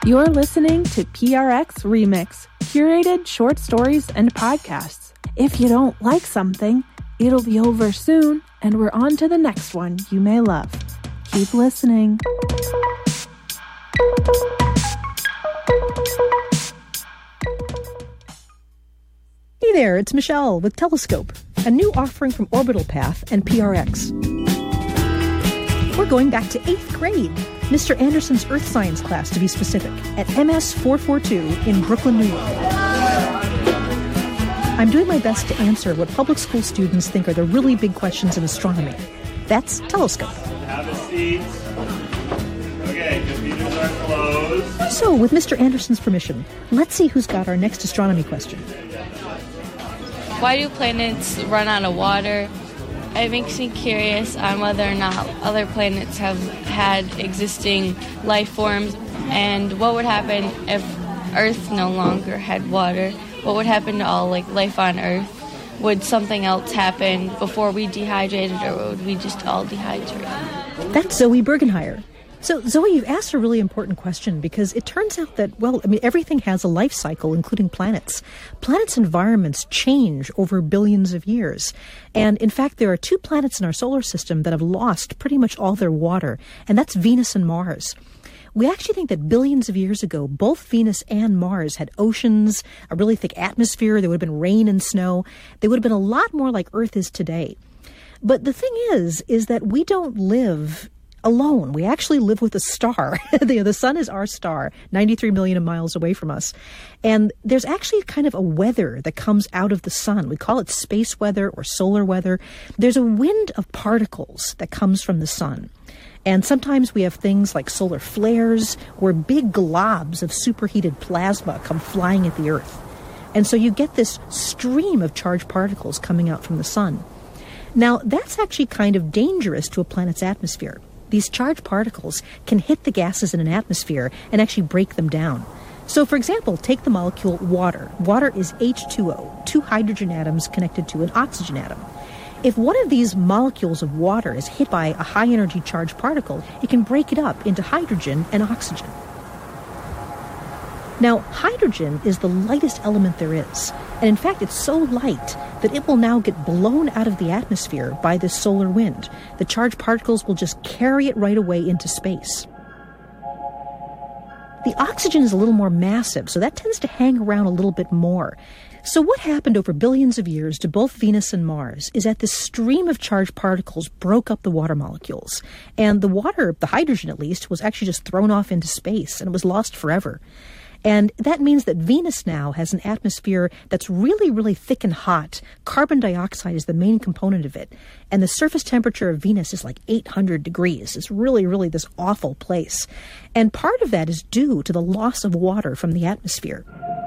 You're listening to PRX Remix, curated short stories and podcasts. If you don't like something, it'll be over soon, and we're on to the next one you may love. Keep listening. Hey there, it's Michelle with Telescope, a new offering from Orbital Path and PRX. We're going back to 8th grade, Mr. Anderson's Earth Science class to be specific, at MS 442 in Brooklyn, New York. I'm doing my best to answer what public school students think are the really big questions in astronomy. That's Telescope. Have a seat. Okay, computers are closed. So, with Mr. Anderson's permission, let's see who's got our next astronomy question. Why do planets run out of water? It makes me curious on whether or not other planets have had existing life forms, and what would happen if Earth no longer had water. What would happen to all life on Earth? Would something else happen before we dehydrated, or would we just all dehydrate? That's Zoe Bergenheyer. So, Zoe, you've asked a really important question because it turns out that, everything has a life cycle, including planets. Planets' environments change over billions of years. And, in fact, there are 2 planets in our solar system that have lost pretty much all their water, and that's Venus and Mars. We actually think that billions of years ago, both Venus and Mars had oceans, a really thick atmosphere, there would have been rain and snow. They would have been a lot more like Earth is today. But the thing is that we don't live alone. We actually live with a star. The sun is our star, 93 million miles away from us. And there's actually kind of a weather that comes out of the sun. We call it space weather or solar weather. There's a wind of particles that comes from the sun. And sometimes we have things like solar flares where big globs of superheated plasma come flying at the Earth. And so you get this stream of charged particles coming out from the sun. Now, that's actually kind of dangerous to a planet's atmosphere. These charged particles can hit the gases in an atmosphere and actually break them down. So, for example, take the molecule water. Water is H2O, 2 hydrogen atoms connected to an oxygen atom. If one of these molecules of water is hit by a high-energy charged particle, it can break it up into hydrogen and oxygen. Now, hydrogen is the lightest element there is, and in fact it's so light that it will now get blown out of the atmosphere by this solar wind. The charged particles will just carry it right away into space. The oxygen is a little more massive, so that tends to hang around a little bit more. So what happened over billions of years to both Venus and Mars is that this stream of charged particles broke up the water molecules, and the water, the hydrogen at least, was actually just thrown off into space, and it was lost forever. And that means that Venus now has an atmosphere that's really, really thick and hot. Carbon dioxide is the main component of it. And the surface temperature of Venus is like 800 degrees. It's really, really this awful place. And part of that is due to the loss of water from the atmosphere.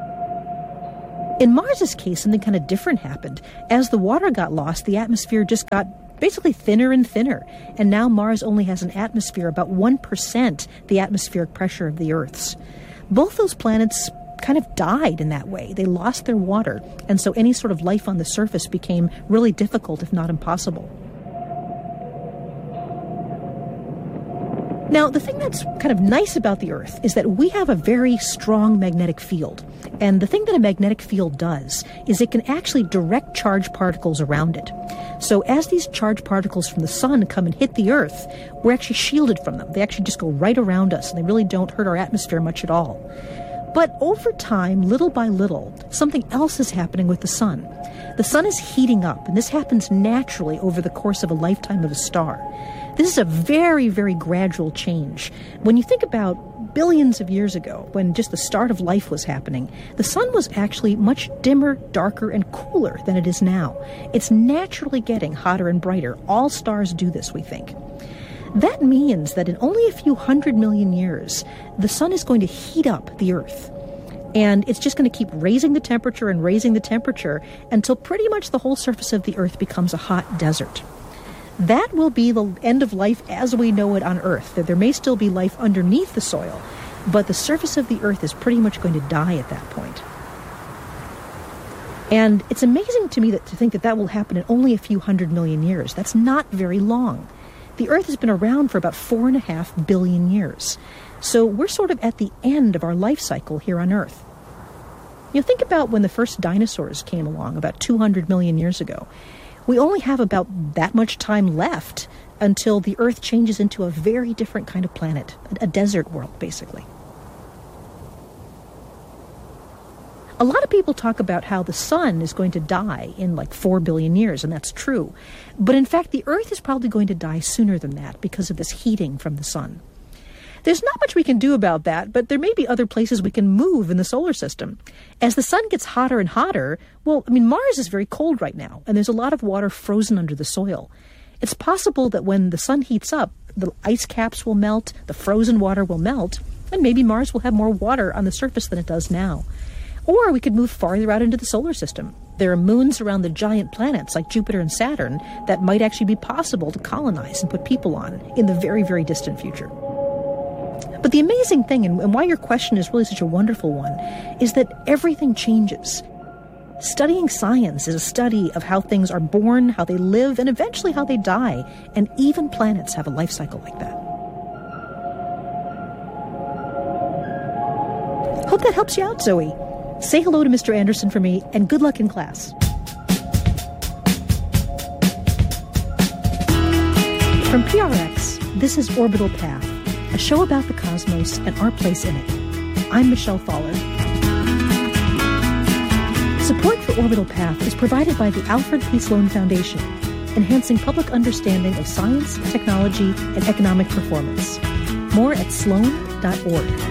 In Mars's case, something kind of different happened. As the water got lost, the atmosphere just got basically thinner and thinner. And now Mars only has an atmosphere about 1% the atmospheric pressure of the Earth's. Both those planets kind of died in that way. They lost their water, and so any sort of life on the surface became really difficult, if not impossible. Now, the thing that's kind of nice about the Earth is that we have a very strong magnetic field. And the thing that a magnetic field does is it can actually direct charged particles around it. So as these charged particles from the sun come and hit the Earth, we're actually shielded from them. They actually just go right around us, and they really don't hurt our atmosphere much at all. But over time, little by little, something else is happening with the sun. The sun is heating up, and this happens naturally over the course of a lifetime of a star. This is a very, very gradual change. When you think about billions of years ago, when just the start of life was happening, the sun was actually much dimmer, darker, and cooler than it is now. It's naturally getting hotter and brighter. All stars do this, we think. That means that in only a few 100 million years, the sun is going to heat up the Earth. And it's just going to keep raising the temperature and raising the temperature until pretty much the whole surface of the Earth becomes a hot desert. That will be the end of life as we know it on Earth. There may still be life underneath the soil, but the surface of the Earth is pretty much going to die at that point. And it's amazing to me to think that will happen in only a few 100 million years. That's not very long. The Earth has been around for about 4.5 billion years. So we're sort of at the end of our life cycle here on Earth. Think about when the first dinosaurs came along about 200 million years ago. We only have about that much time left until the Earth changes into a very different kind of planet, a desert world, basically. A lot of people talk about how the sun is going to die in like 4 billion years, and that's true. But in fact, the Earth is probably going to die sooner than that because of this heating from the sun. There's not much we can do about that, but there may be other places we can move in the solar system. As the sun gets hotter and hotter, Mars is very cold right now, and there's a lot of water frozen under the soil. It's possible that when the sun heats up, the ice caps will melt, the frozen water will melt, and maybe Mars will have more water on the surface than it does now. Or we could move farther out into the solar system. There are moons around the giant planets like Jupiter and Saturn that might actually be possible to colonize and put people on in the very, very distant future. But the amazing thing, and why your question is really such a wonderful one, is that everything changes. Studying science is a study of how things are born, how they live, and eventually how they die. And even planets have a life cycle like that. Hope that helps you out, Zoe. Say hello to Mr. Anderson for me, and good luck in class. From PRX, this is Orbital Path, a show about the cosmos and our place in it. I'm Michelle Thaller. Support for Orbital Path is provided by the Alfred P. Sloan Foundation, enhancing public understanding of science, technology, and economic performance. More at sloan.org.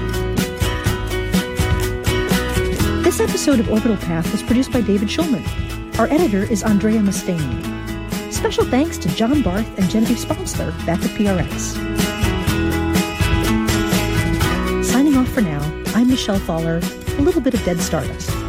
This episode of Orbital Path was produced by David Schulman. Our editor is Andrea Mustaine. Special thanks to John Barth and Genevieve Sponsler back at PRX. Signing off for now, I'm Michelle Thaller, a little bit of Dead Stardust.